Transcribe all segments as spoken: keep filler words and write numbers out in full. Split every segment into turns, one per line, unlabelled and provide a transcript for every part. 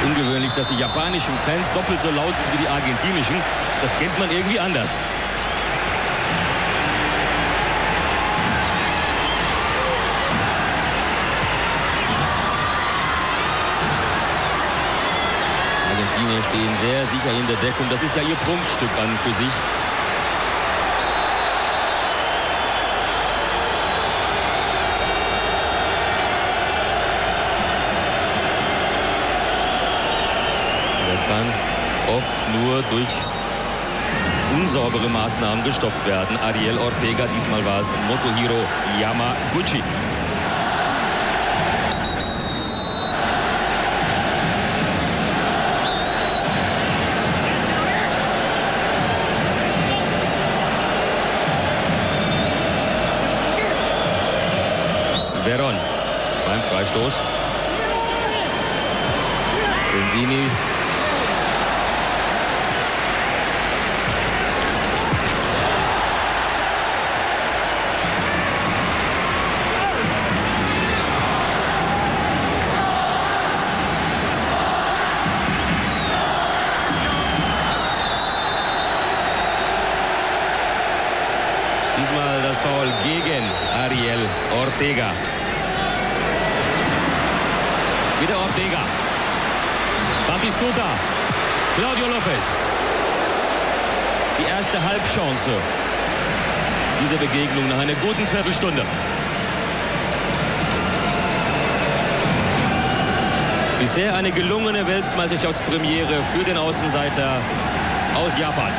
ungewöhnlich, dass die japanischen Fans doppelt so laut sind wie die argentinischen. Das kennt man irgendwie anders. Argentinier stehen sehr sicher in der Deckung. Das ist ja ihr Prunkstück an für sich. Kann oft nur durch unsaubere Maßnahmen gestoppt werden. Ariel Ortega, diesmal war es Motohiro Yamaguchi. Veron beim Freistoß. Sensini. Diesmal das Foul gegen Ariel Ortega. Wieder Ortega. Batistuta. Claudio Lopez. Die erste Halbchance dieser Begegnung nach einer guten Viertelstunde. Bisher eine gelungene Weltmeisterschaftspremiere für den Außenseiter aus Japan.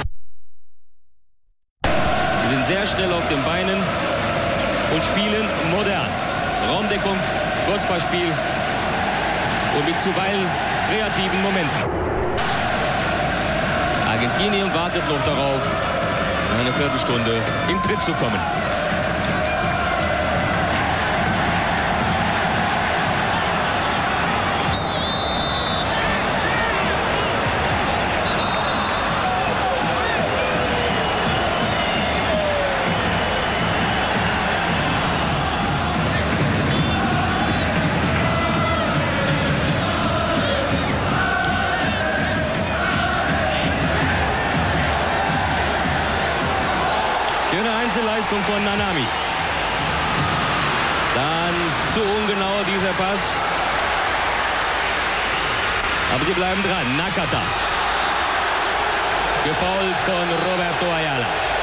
Sie sind sehr schnell auf den Beinen und spielen modern. Raumdeckung, Kurzballspiel und mit zuweilen kreativen Momenten. Argentinien wartet noch darauf, nach einer Viertelstunde in Tritt zu kommen. Schöne Einzelleistung von Nanami. Dann zu ungenau dieser Pass. Aber sie bleiben dran. Nakata. Gefoult von Roberto Ayala.